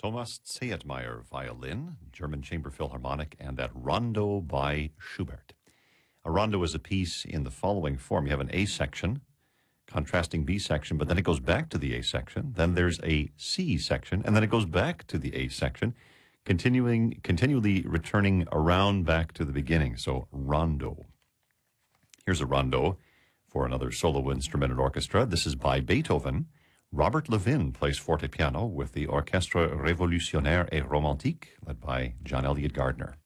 Thomas Zeytmeyer, violin, German Chamber Philharmonic, and that Rondo by Schubert. A rondo is a piece in the following form. You have an A section, contrasting B section, but then it goes back to the A section. Then there's a C section, and then it goes back to the A section, continually returning around back to the beginning. So rondo. Here's a rondo for another solo instrument and orchestra. This is by Beethoven. Robert Levin plays forte piano with the Orchestre Révolutionnaire et Romantique, led by John Elliott Gardner.